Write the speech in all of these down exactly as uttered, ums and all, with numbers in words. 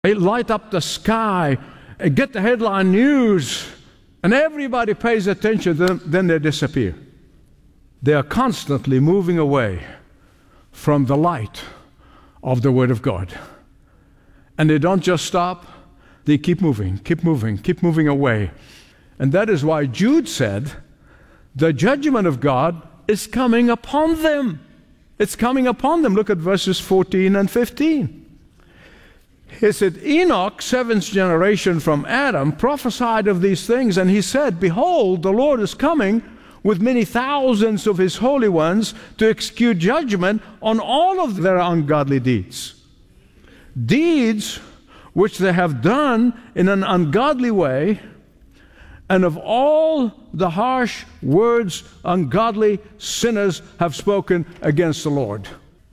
They light up the sky, get the headline news, and everybody pays attention to them, then they disappear. They are constantly moving away from the light of the Word of God. And they don't just stop, they keep moving, keep moving, keep moving away. And that is why Jude said, the judgment of God is coming upon them. It's coming upon them. Look at verses fourteen and fifteen. He said, Enoch, seventh generation from Adam, prophesied of these things, and he said, behold, the Lord is coming with many thousands of his holy ones to execute judgment on all of their ungodly deeds. Deeds which they have done in an ungodly way, and of all the harsh words ungodly sinners have spoken against the Lord.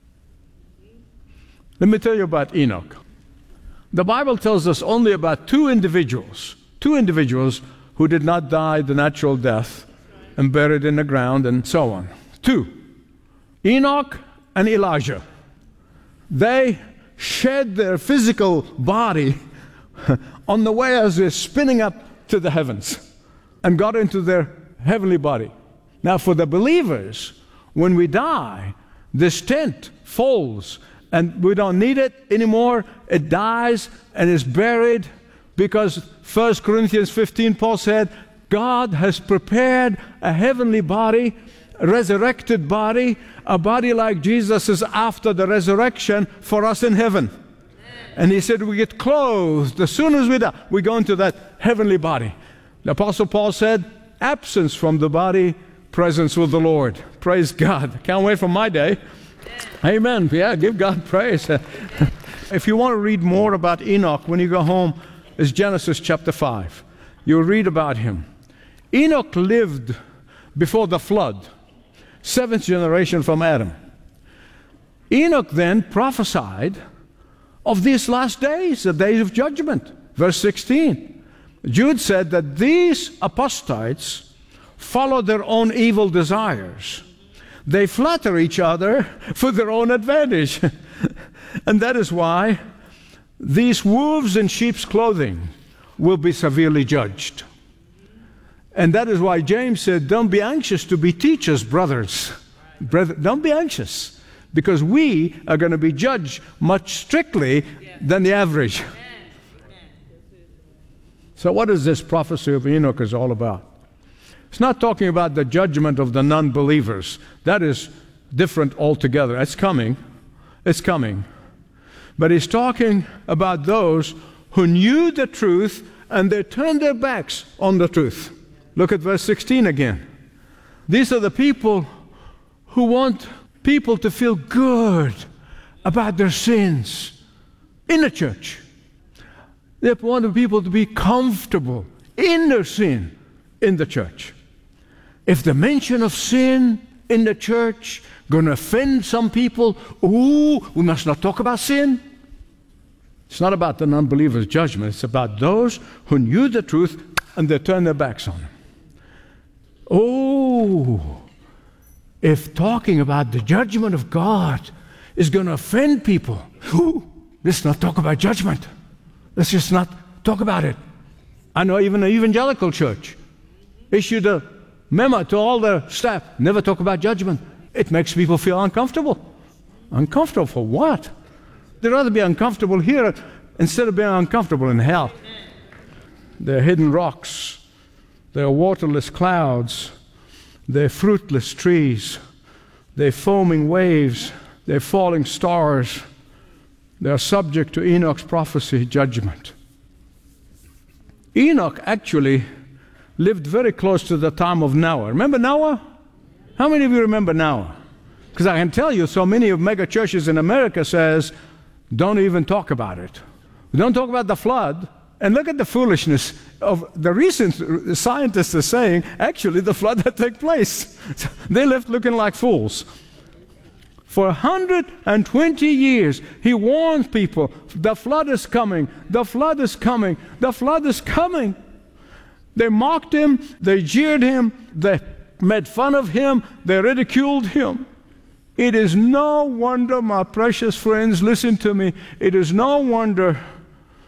Let me tell you about Enoch. The Bible tells us only about two individuals, two individuals who did not die the natural death and buried in the ground and so on. Two, Enoch and Elijah. They shed their physical body on the way as they're spinning up to the heavens and got into their heavenly body. Now for the believers, when we die, this tent folds and we don't need it anymore. It dies and is buried because First Corinthians fifteen, Paul said, God has prepared a heavenly body, a resurrected body, a body like Jesus' after the resurrection for us in heaven. And he said we get clothed. As soon as we die, we go into that heavenly body. The Apostle Paul said, absence from the body, presence with the Lord. Praise God. Can't wait for my day. Amen. Yeah, give God praise. If you want to read more about Enoch, when you go home, it's Genesis chapter five. You'll read about him. Enoch lived before the flood, seventh generation from Adam. Enoch then prophesied of these last days, the days of judgment. Verse sixteen. Jude said that these apostates follow their own evil desires. They flatter each other for their own advantage. And that is why these wolves in sheep's clothing will be severely judged. And that is why James said, don't be anxious to be teachers, brothers. Brother, don't be anxious, because we are going to be judged much strictly than the average. So what is this prophecy of Enoch is all about? It's not talking about the judgment of the non-believers. That is different altogether. It's coming. It's coming. But he's talking about those who knew the truth and they turned their backs on the truth. Look at verse sixteen again. These are the people who want people to feel good about their sins in the church. They want people to be comfortable in their sin in the church. If the mention of sin in the church going to offend some people, ooh, we must not talk about sin. It's not about the non-believer's judgment. It's about those who knew the truth and they turned their backs on him. Oh, if talking about the judgment of God is going to offend people, ooh, let's not talk about judgment. Let's just not talk about it. I know even an evangelical church issued a memo to all their staff, never talk about judgment. It makes people feel uncomfortable. Uncomfortable for what? They'd rather be uncomfortable here instead of being uncomfortable in hell. There are hidden rocks. There are waterless clouds. There are fruitless trees. There are foaming waves. There are falling stars. They are subject to Enoch's prophecy, judgment. Enoch actually lived very close to the time of Noah. Remember Noah? How many of you remember Noah? Because I can tell you, so many of mega churches in America says, don't even talk about it. Don't talk about the flood. And look at the foolishness of the recent scientists are saying, actually, the flood had taken place. They left looking like fools. For one hundred twenty years, he warned people, the flood is coming, the flood is coming, the flood is coming. They mocked him, they jeered him, they made fun of him, they ridiculed him. It is no wonder, my precious friends, listen to me, it is no wonder